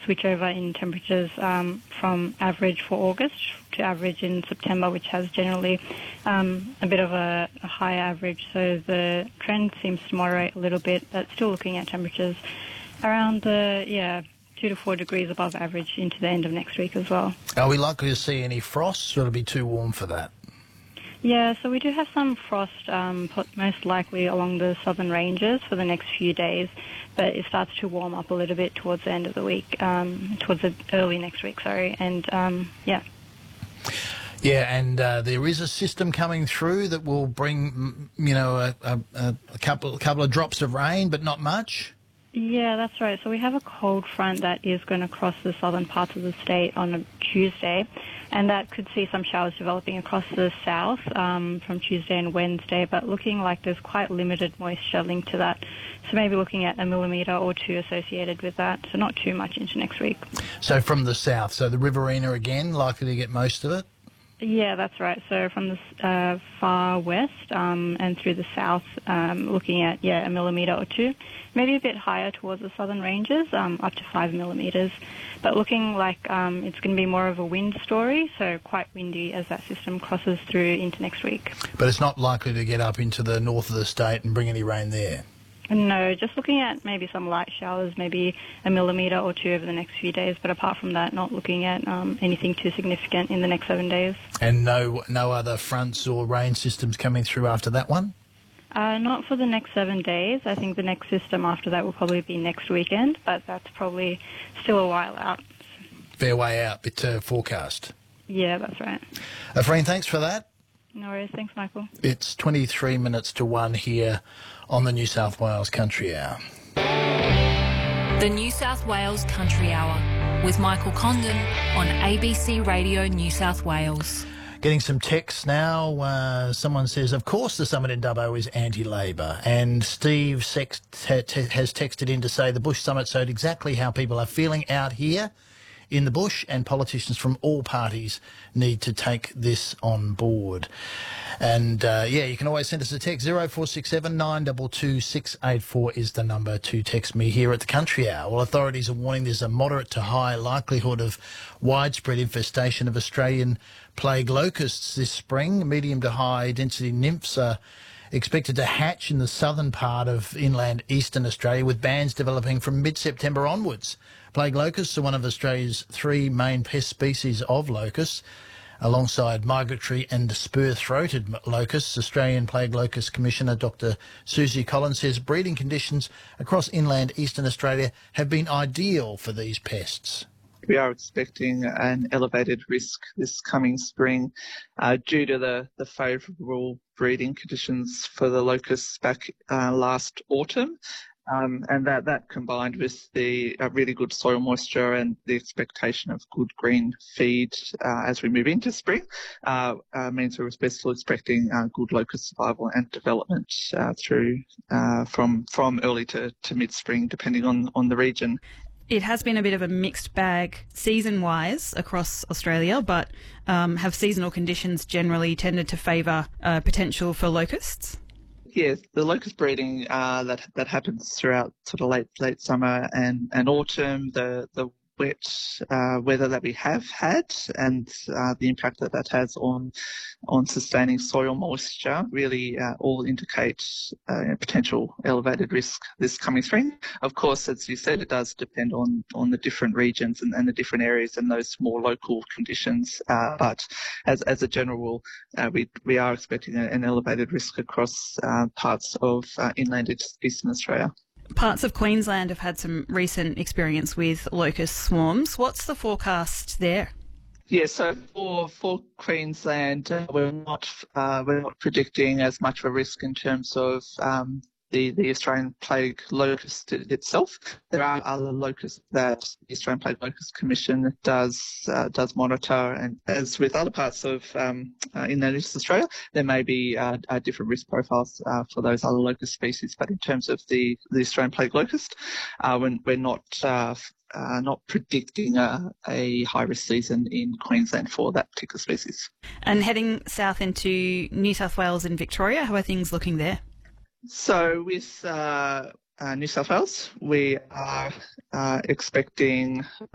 switch over in temperatures from average for August to average in September, which has generally a bit of a higher average. So the trend seems to moderate a little bit, but still looking at temperatures around 2 to 4 degrees above average into the end of next week as well. Are we likely to see any frost, or it'll be too warm for that? Yeah, so we do have some frost, most likely along the southern ranges for the next few days, but it starts to warm up a little bit towards the end of the week, towards the early next week, and yeah. Yeah, and there is a system coming through that will bring, a couple of drops of rain, but not much. Yeah, that's right. So we have a cold front that is going to cross the southern parts of the state on a Tuesday, and that could see some showers developing across the south from Tuesday and Wednesday, but looking like there's quite limited moisture linked to that. So maybe looking at 1 millimetre or 2 associated with that, so not too much into next week. So from the south, so the Riverina again, likely to get most of it? Yeah, that's right. So from the far west and through the south, looking at, 1 millimetre or 2, maybe a bit higher towards the southern ranges, up to 5 millimetres. But looking like it's going to be more of a wind story, so quite windy as that system crosses through into next week. But it's not likely to get up into the north of the state and bring any rain there? No, just looking at maybe some light showers, maybe 1 millimetre or 2 over the next few days, but apart from that, not looking at anything too significant in the next 7 days. And no other fronts or rain systems coming through after that one? Not for the next 7 days. I think the next system after that will probably be next weekend, but that's probably still a while out. Fair way out, bit forecast. Yeah, that's right. Afreen, thanks for that. No worries. Thanks, Michael. It's 23 minutes to 1 here on the New South Wales Country Hour. The New South Wales Country Hour with Michael Condon on ABC Radio New South Wales. Getting some texts now. Someone says, of course the summit in Dubbo is anti-Labor. And Steve has texted in to say the Bush summit showed exactly how people are feeling out here in the bush, and politicians from all parties need to take this on board. And, you can always send us a text. 0467 922 684 is the number to text me here at the Country Hour. Well, authorities are warning there's a moderate to high likelihood of widespread infestation of Australian plague locusts this spring. Medium to high density nymphs are expected to hatch in the southern part of inland eastern Australia, with bands developing from mid-September onwards. Plague locusts are one of Australia's 3 main pest species of locusts. Alongside migratory and spur-throated locusts, Australian Plague Locust Commissioner Dr Susie Collins says breeding conditions across inland eastern Australia have been ideal for these pests. We are expecting an elevated risk this coming spring due to the favourable breeding conditions for the locusts back last autumn. And that combined with the really good soil moisture and the expectation of good green feed as we move into spring means we're still expecting good locust survival and development through from early to mid-spring, depending on the region. It has been a bit of a mixed bag season-wise across Australia, but have seasonal conditions generally tended to favour potential for locusts? Yes, the locust breeding that happens throughout sort of late summer and autumn, the wet weather that we have had and the impact that has on sustaining soil moisture really all indicate potential elevated risk this coming spring. Of course, as you said, it does depend on the different regions and the different areas and those more local conditions. But as a general rule, we are expecting an elevated risk across parts of inland eastern Australia. Parts of Queensland have had some recent experience with locust swarms. What's the forecast there? Yeah, so for Queensland, we're not predicting as much of a risk in terms of the Australian plague locust itself. There are other locusts that the Australian Plague Locust Commission does monitor, and as with other parts of inland East Australia, there may be different risk profiles for those other locust species. But in terms of the Australian plague locust, we're not predicting a high-risk season in Queensland for that particular species. And heading south into New South Wales and Victoria, how are things looking there? So with New South Wales, we are expecting